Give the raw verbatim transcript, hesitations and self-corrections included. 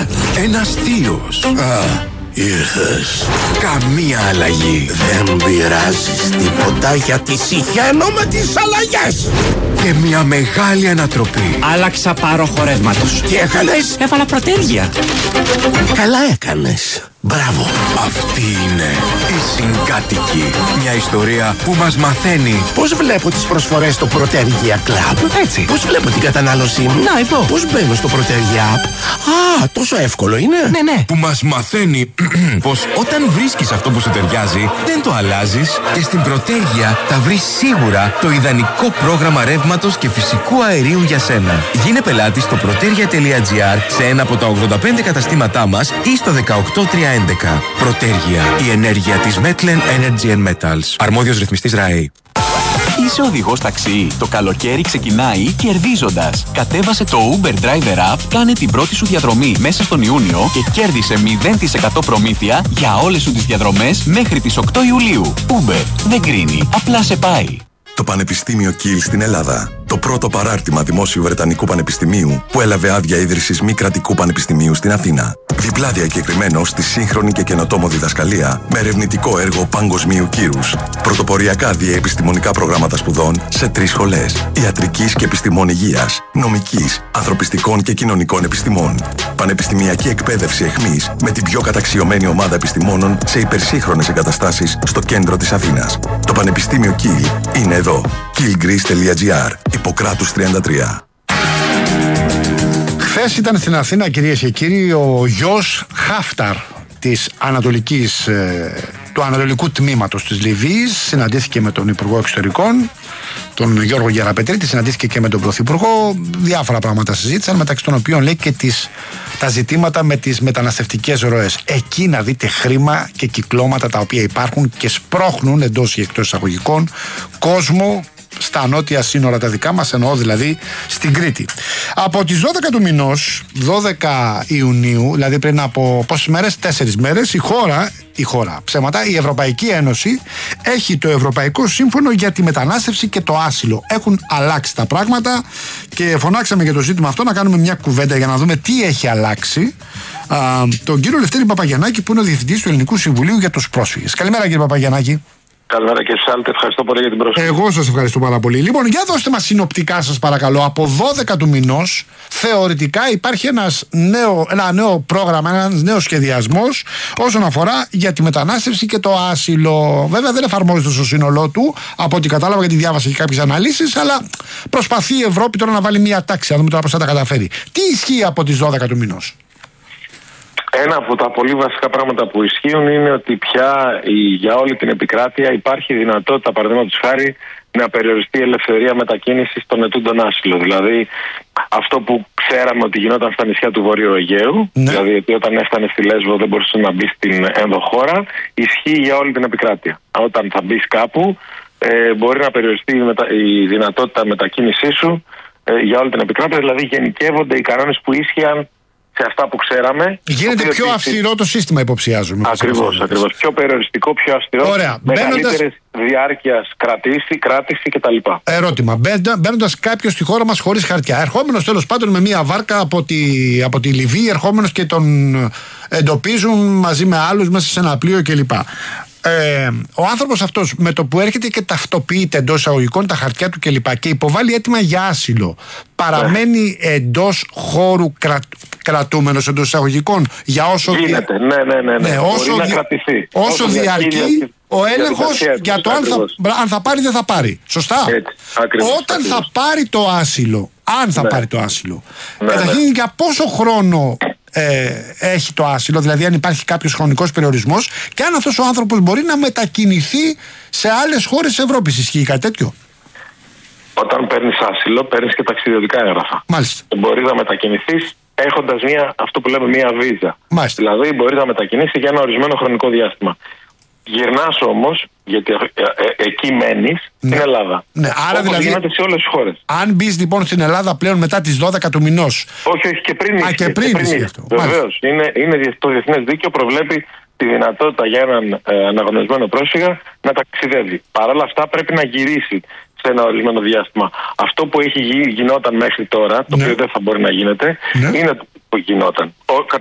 Ένας θείος. Α, ήρθες. Καμία αλλαγή. Δεν πειράζεις τίποτα γιατί συχαίνω με τις αλλαγές. Και μια μεγάλη ανατροπή. Άλλαξα πάροχο ρεύματος. Τι έκανες? Έβαλα προτέρια. Καλά έκανες. Μπράβο. Αυτή είναι η Συγκάτοικοι. Μια ιστορία που μας μαθαίνει Πώς βλέπω τις προσφορές στο Protergia Club? έτσι. Πώς βλέπω την κατανάλωσή μου? Να, εδώ. Πώς μπαίνω στο Protergia App? Α, τόσο εύκολο είναι. Ναι, ναι. Που μας μαθαίνει πως όταν βρίσκεις αυτό που σου ταιριάζει, δεν το αλλάζεις και στην Protergia θα βρεις σίγουρα το ιδανικό πρόγραμμα ρεύματος και φυσικού αερίου για σένα. Γίνε πελάτης στο protergia τελεία gr σε ένα από τα ογδόντα πέντε καταστήματά μας ή στο δεκαοκτώ τριακόσια έντεκα. Protergia, η ενέργεια της Metlen Energy and Metals. Αρμόδιος ρυθμιστής ΡΑΕ. Είσαι οδηγός ταξί. Το καλοκαίρι ξεκινάει κερδίζοντας. Κατέβασε το Uber Driver App, κάνε την πρώτη σου διαδρομή μέσα στον Ιούνιο και κέρδισε μηδέν τοις εκατό προμήθεια για όλες σου τις διαδρομές μέχρι τις οκτώ Ιουλίου. Uber δεν κρίνει, απλά σε πάει. Το Πανεπιστήμιο Kiel στην Ελλάδα. Το πρώτο παράρτημα δημόσιου Βρετανικού Πανεπιστημίου που έλαβε άδεια ίδρυσης μη κρατικού πανεπιστημίου στην Αθήνα. Διπλά διακεκριμένο στη σύγχρονη και καινοτόμο διδασκαλία με ερευνητικό έργο παγκοσμίου κύρους. Πρωτοποριακά διαεπιστημονικά προγράμματα σπουδών σε τρεις σχολές. Ιατρικής και επιστημών υγείας, νομικής, ανθρωπιστικών και κοινωνικών επιστημών. Πανεπιστημιακή εκπαίδευση εχμής με την πιο καταξιωμένη ομάδα επιστημόνων σε υπερσύγχρονες εγκαταστάσεις στο κέντρο της Αθήνας. Το Πανεπιστήμιο Kiel είναι εδώ. kiel greece τελεία gr. Ιπποκράτους τριάντα τρία. Χθες ήταν στην Αθήνα, κυρίες και κύριοι, ο γιος Χάφταρ της Ανατολικής, ε, του Ανατολικού Τμήματος της Λιβύης. Συναντήθηκε με τον Υπουργό Εξωτερικών, τον Γιώργο Γεραπετρίτη, συναντήθηκε και με τον Πρωθυπουργό. Διάφορα πράγματα συζήτησαν, μεταξύ των οποίων λέει και τις, τα ζητήματα με τις μεταναστευτικές ροές. Εκεί να δείτε χρήμα και κυκλώματα τα οποία υπάρχουν και σπρώχνουν εντός ή εκτός εισαγωγικών κόσμο στα νότια σύνορα τα δικά μας, εννοώ δηλαδή στην Κρήτη. Από τις δώδεκα του μηνός, δώδεκα Ιουνίου, δηλαδή πριν από πόσες μέρες, τέσσερις μέρες, η χώρα, η χώρα, ψέματα, η Ευρωπαϊκή Ένωση έχει το Ευρωπαϊκό Σύμφωνο για τη Μετανάστευση και το Άσυλο. Έχουν αλλάξει τα πράγματα και φωνάξαμε για το ζήτημα αυτό να κάνουμε μια κουβέντα για να δούμε τι έχει αλλάξει. Α, τον κύριο Λευτέρη Παπαγιαννάκη, που είναι ο Διευθυντής του Ελληνικού Συμβουλίου για τους Πρόσφυγες. Καλημέρα, κύριε Παπαγιαννάκη. Καλημέρα και σας, ευχαριστώ πολύ για την πρόσκληση. Εγώ σας ευχαριστώ πάρα πολύ. Λοιπόν, για δώστε μας συνοπτικά, σας παρακαλώ. Από δώδεκα του μηνός θεωρητικά υπάρχει ένας νέο, ένα νέο πρόγραμμα, ένας νέος σχεδιασμός όσον αφορά για τη μετανάστευση και το άσυλο. Βέβαια δεν εφαρμόζεται στο σύνολό του, από ό,τι κατάλαβα, γιατί διάβασα και κάποιες αναλύσεις, αλλά προσπαθεί η Ευρώπη τώρα να βάλει μια τάξη, να δούμε τώρα πώς θα τα καταφέρει. Τι ισχύει από τις δώδεκα του μηνός? Ένα από τα πολύ βασικά πράγματα που ισχύουν είναι ότι πια για όλη την επικράτεια υπάρχει δυνατότητα, παραδείγματος χάρη, να περιοριστεί η ελευθερία μετακίνησης των ετούντων άσυλο. Δηλαδή, αυτό που ξέραμε ότι γινόταν στα νησιά του Βορείου Αιγαίου, ναι. Δηλαδή ότι όταν έφτανε στη Λέσβο δεν μπορούσε να μπει στην ενδοχώρα, ισχύει για όλη την επικράτεια. Όταν θα μπει κάπου, ε, μπορεί να περιοριστεί η, μετα... η δυνατότητα μετακίνησής σου ε, για όλη την επικράτεια. Δηλαδή, γενικεύονται οι κανόνες που ίσχυαν σε αυτά που ξέραμε. Γίνεται πιο αυστηρό το σύστημα, υποψιάζουμε. Ακριβώς, ακριβώς. Πιο περιοριστικό, πιο αυστηρό. Ωραία. Μεγαλύτερης διάρκειας κρατήσει, κράτηση κτλ. Ερώτημα. Μπαίνοντας κάποιος στη χώρα μας χωρίς χαρτιά, ερχόμενος τέλος πάντων με μία βάρκα από τη, από τη Λιβύη, ερχόμενος και τον εντοπίζουν μαζί με άλλους μέσα σε ένα πλοίο κλπ. Ε, ο άνθρωπος αυτός με το που έρχεται και ταυτοποιείται εντός εισαγωγικών τα χαρτιά του κλπ. Και, και υποβάλλει αίτημα για άσυλο, παραμένει yeah. εντός χώρου κρα, κρατούμενος εντός εισαγωγικών για όσο γίνεται. Ναι, ναι, ναι, ναι. ναι όσο, να δι... κρατηθεί. όσο, όσο διαρκεί διαρκεί ο έλεγχος για, για το αν θα, αν θα πάρει ή δεν θα πάρει. Σωστά. Έτσι, ακριβώς, Όταν ακριβώς. θα πάρει το άσυλο, αν θα ναι. πάρει το άσυλο, ναι, καταρχήν ναι. για πόσο χρόνο Ε, έχει το άσυλο, δηλαδή αν υπάρχει κάποιος χρονικός περιορισμός και αν αυτός ο άνθρωπος μπορεί να μετακινηθεί σε άλλες χώρες της Ευρώπης. Ισχύει κάτι τέτοιο? Όταν παίρνεις άσυλο, παίρνεις και ταξιδιωτικά έγγραφα. Μάλιστα. Μπορείς να μετακινηθείς έχοντας μια, αυτό που λέμε μια βίζα. Μάλιστα. Δηλαδή μπορείς να μετακινήσεις για ένα ορισμένο χρονικό διάστημα. Γυρνάς όμως, γιατί ε, ε, εκεί μένεις, ναι. στην Ελλάδα. Ναι, άρα όπως δηλαδή. γίνεται σε όλες τις χώρες. Αν μπεις λοιπόν στην Ελλάδα πλέον μετά τις δώδεκα του μηνός. Όχι, όχι, και πριν. Α, και πριν ισχύει αυτό. Βεβαίως. Είναι, είναι, το διεθνές δίκαιο προβλέπει τη δυνατότητα για έναν ε, αναγνωρισμένο πρόσφυγα να ταξιδεύει. Παρ' όλα αυτά πρέπει να γυρίσει σε ένα ορισμένο διάστημα. Αυτό που έχει γι, γινόταν μέχρι τώρα, το ναι. οποίο δεν θα μπορεί να γίνεται, ναι. είναι που γινόταν. Ο,